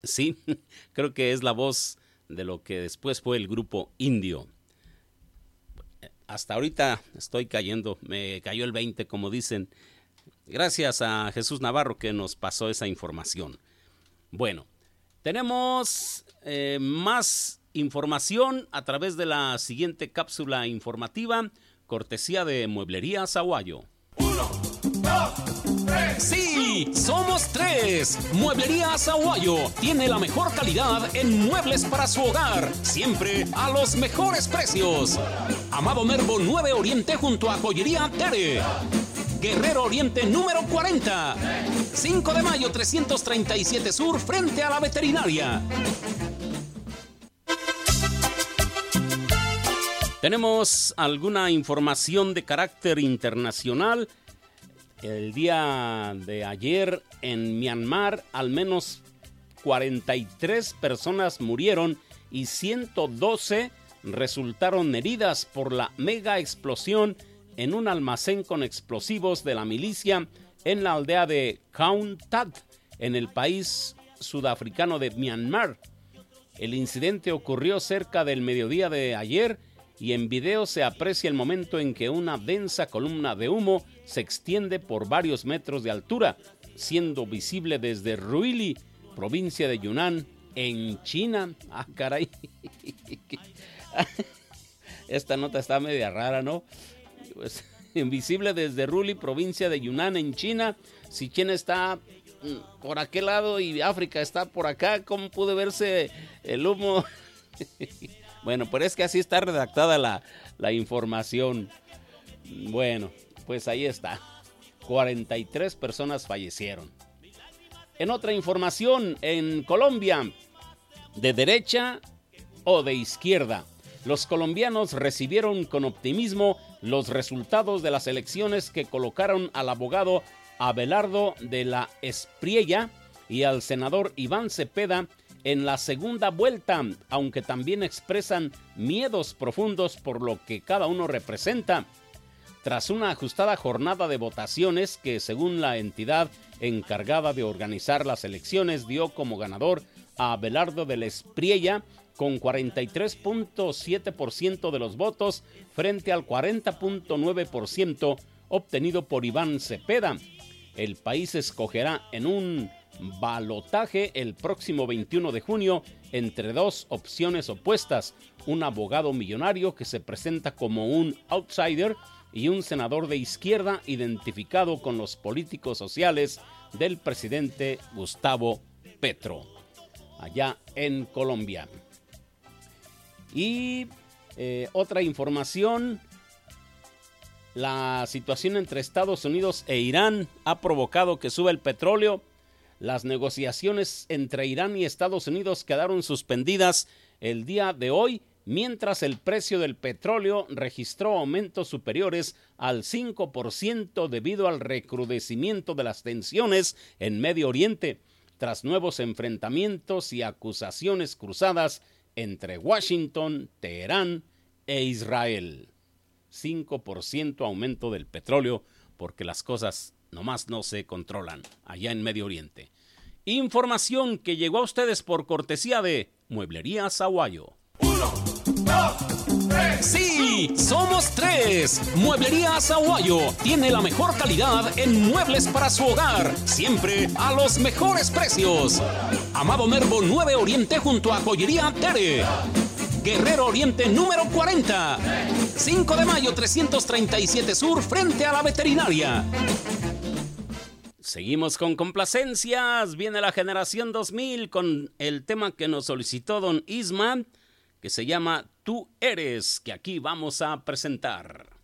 Sí, creo que es la voz de lo que después fue el grupo Indio. Hasta ahorita estoy cayendo, me cayó el 20, como dicen. Gracias a Jesús Navarro que nos pasó esa información. Bueno, tenemos más información a través de la siguiente cápsula informativa, cortesía de Mueblería Sahuayo. 1, 2, 3. ¡Sí! ¡Somos 3! Mueblería Sahuayo tiene la mejor calidad en muebles para su hogar, siempre a los mejores precios. Amado Nervo 9 Oriente junto a Joyería Tere. Guerrero Oriente número 40. 5 de mayo 337 Sur frente a la veterinaria. Tenemos alguna información de carácter internacional. El día de ayer en Myanmar al menos 43 personas murieron y 112 resultaron heridas por la mega explosión en un almacén con explosivos de la milicia en la aldea de Kaung Tat, en el país sudafricano de Myanmar. El incidente ocurrió cerca del mediodía de ayer y en video se aprecia el momento en que una densa columna de humo se extiende por varios metros de altura, siendo visible desde Ruili, provincia de Yunnan, en China. ¡Ah, caray! Esta nota está media rara, ¿no? Pues, invisible desde Ruili, provincia de Yunnan, en China. Si China está por aquel lado y África está por acá, ¿cómo puede verse el humo? Bueno, pero es que así está redactada la información. Bueno, pues ahí está. 43 personas fallecieron. En otra información, en Colombia, de derecha o de izquierda, los colombianos recibieron con optimismo los resultados de las elecciones que colocaron al abogado Abelardo de la Espriella y al senador Iván Cepeda en la segunda vuelta, aunque también expresan miedos profundos por lo que cada uno representa. Tras una ajustada jornada de votaciones que, según la entidad encargada de organizar las elecciones, dio como ganador a Abelardo de la Espriella con 43.7% de los votos frente al 40.9% obtenido por Iván Cepeda. El país escogerá en un balotaje el próximo 21 de junio entre dos opciones opuestas: un abogado millonario que se presenta como un outsider y un senador de izquierda identificado con los políticos sociales del presidente Gustavo Petro, allá en Colombia. Y otra información: la situación entre Estados Unidos e Irán ha provocado que suba el petróleo. Las negociaciones entre Irán y Estados Unidos quedaron suspendidas el día de hoy, mientras el precio del petróleo registró aumentos superiores al 5% debido al recrudecimiento de las tensiones en Medio Oriente, tras nuevos enfrentamientos y acusaciones cruzadas entre Washington, Teherán e Israel. 5% aumento del petróleo porque las cosas nomás no se controlan allá en Medio Oriente. Información que llegó a ustedes por cortesía de Mueblería Sahuayo. 1, 2, 3. ¡Sí! ¡Somos 3! Mueblería Sahuayo tiene la mejor calidad en muebles para su hogar, siempre a los mejores precios. Amado Nervo 9 Oriente junto a Joyería Tere. Guerrero Oriente número 40. 5 de mayo 337 Sur frente a la veterinaria. Seguimos con complacencias. Viene la generación 2000 con el tema que nos solicitó don Isma, que se llama Tú Eres, que aquí vamos a presentar.